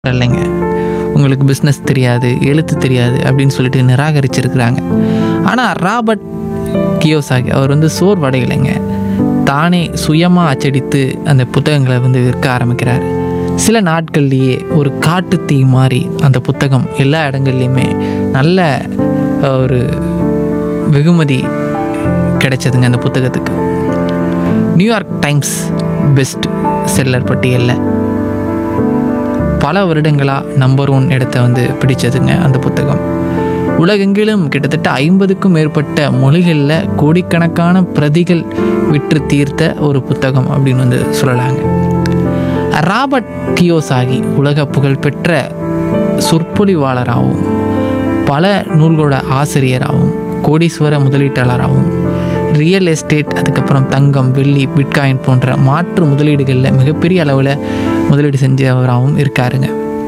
இல்லைங்க, உங்களுக்கு பிஸ்னஸ் தெரியாது, எழுத்து தெரியாது அப்படின்னு சொல்லிட்டு நிராகரிச்சிருக்கிறாங்க. ஆனால் ராபர்ட் கியோசாகி அவர் சோர்வடையலைங்க. தானே சுயமாக அச்சடித்து அந்த புத்தகங்களை விற்க ஆரம்பிக்கிறார். சில நாட்கள்லேயே ஒரு காட்டு தீ மாதிரி அந்த புத்தகம் எல்லா இடங்கள்லையுமே நல்ல ஒரு வெகுமதி கிடைச்சதுங்க அந்த புத்தகத்துக்கு. நியூயார்க் டைம்ஸ் பெஸ்ட் செல்லர் பட்டியலில் பல வருடங்களாக நம்பர் 1 இடத்தை பிடிச்சதுங்க அந்த புத்தகம். உலகெங்கிலும் கிட்டத்தட்ட 50க்கும் மேற்பட்ட மொழிகளில் கோடிக்கணக்கான பிரதிகள் விற்று தீர்த்த ஒரு புத்தகம் அப்படின்னு சொல்லலாங்க. ராபர்ட் கியோசாகி உலக புகழ்பெற்ற சொற்பொழிவாளராகவும் பல நூல்களோட ஆசிரியராகவும் கோடீஸ்வர முதலீட்டாளராகவும் ரியல் எஸ்டேட், அதுக்கப்புறம் தங்கம், வெள்ளி, பிட்காயின் போன்ற மாற்று முதலீடுகளில் மிகப்பெரிய அளவில் முதலீடு செஞ்சவராகவும் இருக்காருங்க.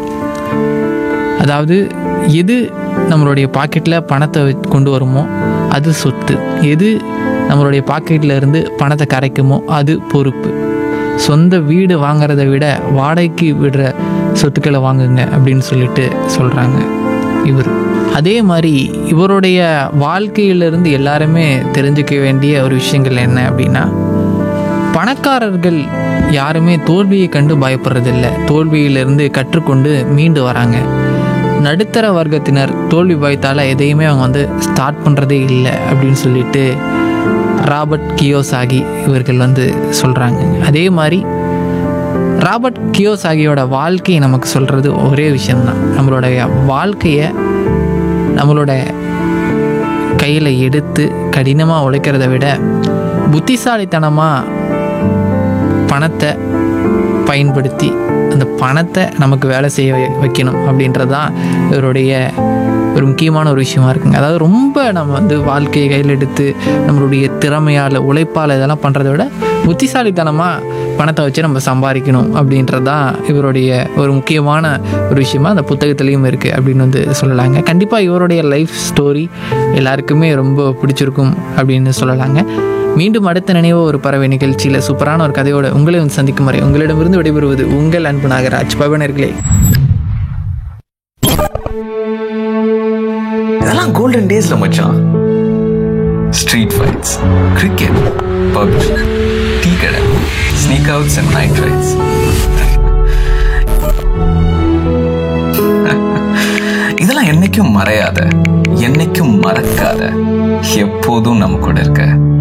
அதாவது எது நம்மளுடைய பாக்கெட்டில் பணத்தை கொண்டு வருமோ அது சொத்து, எது நம்மளுடைய பாக்கெட்டில் இருந்து பணத்தை கரைக்குமோ அது பொறுப்பு. சொந்த வீடு வாங்கிறத விட வாடகைக்கு விடுற சொத்துக்களை வாங்குங்க அப்படின்னு சொல்கிறாங்க இவர். அதே மாதிரி இவருடைய வாழ்க்கையிலிருந்து எல்லாருமே தெரிஞ்சுக்க வேண்டிய ஒரு விஷயங்கள் என்ன அப்படின்னா, பணக்காரர்கள் யாருமே தோல்வியை கண்டு பயப்படுறதில்லை, தோல்வியிலிருந்து கற்றுக்கொண்டு மீண்டு வராங்க. நடுத்தர வர்க்கத்தினர் தோல்வி பயத்தால் எதையுமே அவங்க ஸ்டார்ட் பண்ணுறதே இல்லை அப்படின்னு ராபர்ட் கியோசாகி இவர்கள் சொல்கிறாங்க. அதே மாதிரி ராபர்ட் கியோசாகியோட வாழ்க்கையை நமக்கு சொல்கிறது ஒரே விஷயம்தான், நம்மளுடைய வாழ்க்கையை நம்மளோட கையில் எடுத்து கடினமாக உழைக்கிறத விட புத்திசாலித்தனமாக பணத்தை பயன்படுத்தி அந்த பணத்தை நமக்கு வேலை செய்ய வைக்கணும் அப்படின்றது தான் இவருடைய ஒரு முக்கியமான ஒரு விஷயமா இருக்குங்க. அதாவது ரொம்ப நம்ம வாழ்க்கையை கையில் எடுத்து நம்மளுடைய திறமையால் உழைப்பால் இதெல்லாம் பண்ணுறத விட புத்திசாலித்தனமாக பணத்தை வச்சு நம்ம சம்பாதிக்கணும் அப்படின்றது தான் இவருடைய ஒரு முக்கியமான ஒரு விஷயமா அந்த புத்தகத்துலேயும் இருக்குது அப்படின்னு சொல்லலாங்க. கண்டிப்பாக இவருடைய லைஃப் ஸ்டோரி எல்லாருக்குமே ரொம்ப பிடிச்சிருக்கும் அப்படின்னு சொல்லலாங்க. மீண்டும் அடுத்த நினைவு ஒரு பறவை நிகழ்ச்சியில் சூப்பரான ஒரு கதையோடு உங்களை சந்திக்கும் வரை உங்களிடமிருந்து விடைபெறுவது உங்கள் அன்பு நாகராஜ். பவனர்களே, இதெல்லாம் கோல்டன் டேஸ்ல மச்சான். Street fights, cricket, PUBG, tea கடை, sneak outs and night rights. இதெல்லாம் என்னைக்கும் மறையாத, என்னைக்கும் மறக்காத, எப்போதும் நம்ம கூட இருக்க